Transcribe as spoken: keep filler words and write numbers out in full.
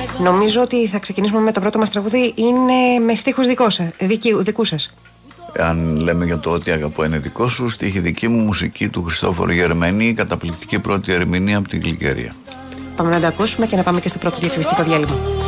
Νομίζω ότι θα ξεκινήσουμε με το πρώτο μας τραγούδι. Είναι με στίχους δικό σας, δικού σας. Αν λέμε για το ότι αγαπώ είναι δικό σου, στίχη δική μου, μουσική του Χριστόφορου Γερμανή, καταπληκτική πρώτη ερμηνεία από την Γλυκερία. Πάμε να τα ακούσουμε και να πάμε και στο πρώτο διαφημιστικό διάλειμμα.